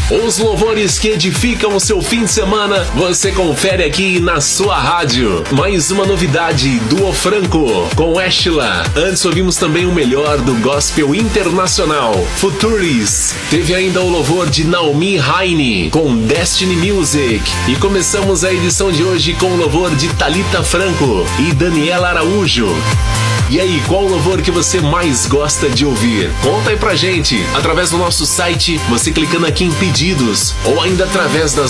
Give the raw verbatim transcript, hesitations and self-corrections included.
Os louvores que edificam o seu fim de semana, você confere aqui na sua rádio. Mais uma novidade do O Franco, com Ashla. Antes ouvimos também o melhor do gospel internacional, Futuris. Teve ainda o louvor de Naomi Raine, com Destiny Music. E começamos a edição de hoje com o louvor de Thalita Franco e Daniela Araújo. E aí, qual o louvor que você mais gosta de ouvir? Conta aí pra gente, através do nosso site, você clicando aqui em pedidos, ou ainda através das